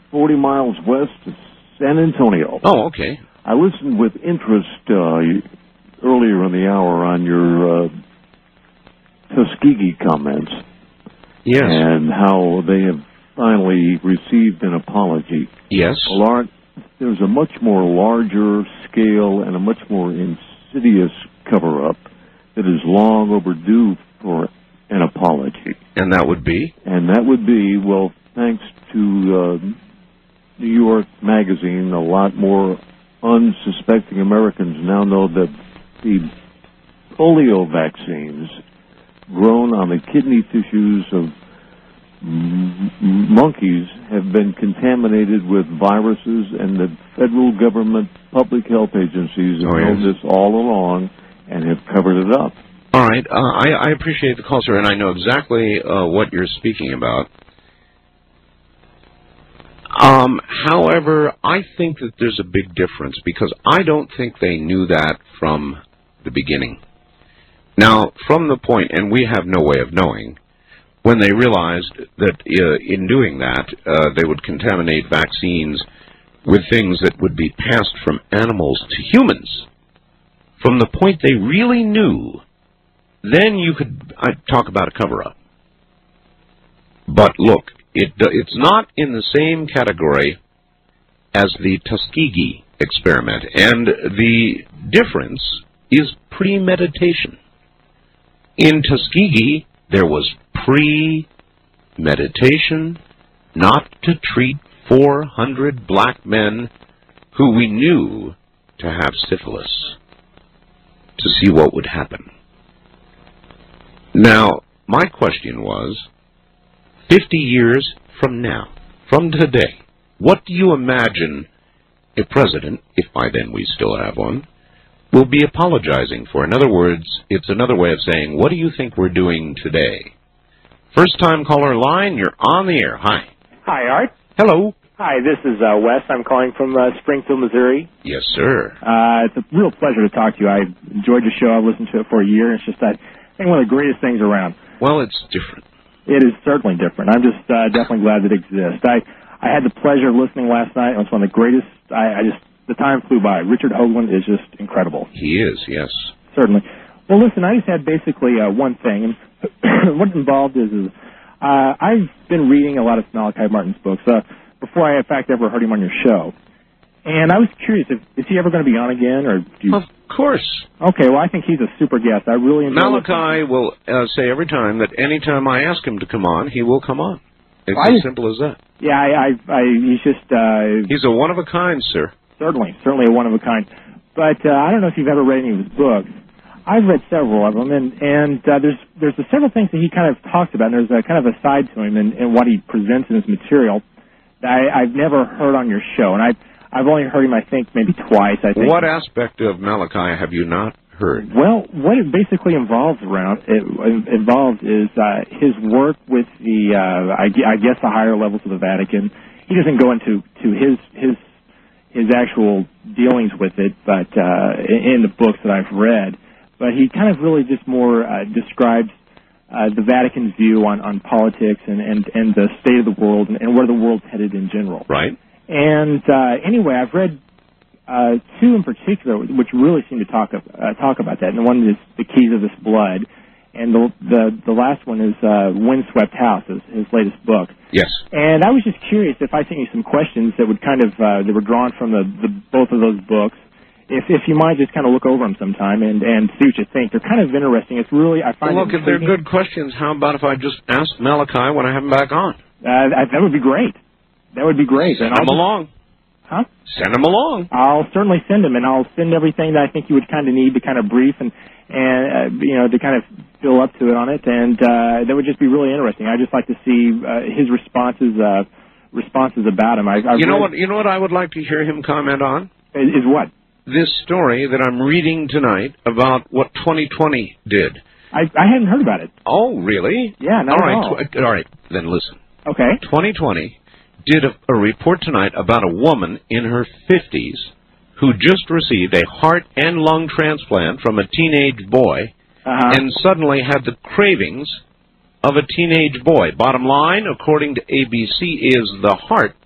40 miles west of San Antonio. Oh, okay. I listened with interest earlier in the hour on your Tuskegee comments. Yes. And how they have finally received an apology. Yes. Well, there's a much more larger scale and a much more insidious cover-up that is long overdue for an apology. And that would be? And that would be, well, thanks to New York Magazine, a lot more unsuspecting Americans now know that the polio vaccines grown on the kidney tissues of monkeys have been contaminated with viruses, and the federal government public health agencies have known this all along and have covered it up. All right. I appreciate the call, sir, and I know exactly what you're speaking about. However, I think that there's a big difference, because I don't think they knew that from the beginning. Now, from the point, and we have no way of knowing, when they realized that in doing that, they would contaminate vaccines with things that would be passed from animals to humans, from the point they really knew, then you could talk about a cover-up. But look, it's not in the same category as the Tuskegee experiment, and the difference is premeditation. In Tuskegee, there was premeditation not to treat 400 black men who we knew to have syphilis, to see what would happen. Now, my question was, 50 years from now, from today, what do you imagine a president, if by then we still have one, will be apologizing for? In other words, it's another way of saying, what do you think we're doing today? First-time caller line, you're on the air. Hi. Hi, Art. Hello. Hi, this is Wes. I'm calling from Springfield, Missouri. Yes, sir. It's a real pleasure to talk to you. I enjoyed your show. I've listened to it for a year. It's just, I think, one of the greatest things around. Well, it's different. It is certainly different. I'm just definitely glad that it exists. I had the pleasure of listening last night. It was one of the greatest. The time flew by. Richard Hoagland is just incredible. He is, yes. Certainly. Well, listen, I just had basically one thing. And what involved is I've been reading a lot of Malachi Martin's books before I, in fact, ever heard him on your show. And I was curious, is he ever going to be on again? Or do you... Of course. Okay, well, I think he's a super guest. I really enjoy Malachi will say every time that any time I ask him to come on, he will come on. It's as simple as that. Yeah, he's just... he's a one-of-a-kind, sir. Certainly a one-of-a-kind. But I don't know if you've ever read any of his books. I've read several of them, and there's several things that he kind of talks about, and there's a kind of a side to him and what he presents in his material that I've never heard on your show, and I've only heard him, I think, maybe twice. I think. What aspect of Malachi have you not heard? Well, what it basically involves is his work with the I guess the higher levels of the Vatican. He doesn't go into his actual dealings with it, but in the books that I've read. But he kind of really just more describes the Vatican's view on politics and the state of the world and where the world's headed in general. Right. And anyway, I've read two in particular which really seem to talk about that. And one is The Keys of This Blood, and the last one is Windswept House, his latest book. Yes. And I was just curious if I sent you some questions that would kind of that were drawn from the both of those books. If you might just kind of look over them sometime and see what you think. They're kind of interesting. It's really, I find. Well, look, if they're good questions, how about if I just ask Malachi when I have him back on? That would be great. That would be great. Send him along. Huh? Send him along. I'll certainly send him, and I'll send everything that I think you would kind of need to kind of brief and to kind of fill up to it on it, and that would just be really interesting. I'd just like to see his responses about him. You know what I would like to hear him comment on? Is what? This story that I'm reading tonight about what 2020 did. I hadn't heard about it. Oh, really? Yeah, not at all. All right, then listen. Okay. 2020 did a report tonight about a woman in her 50s who just received a heart and lung transplant from a teenage boy and suddenly had the cravings of a teenage boy. Bottom line, according to ABC, is the heart